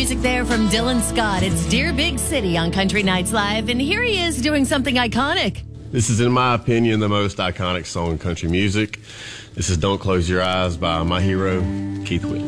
music there from Dylan Scott. It's Dear Big City on Country Nights Live, and here he is doing something iconic. This is, in my opinion, the most iconic song in country music. This is Don't Close Your Eyes by my hero, Keith Whitley.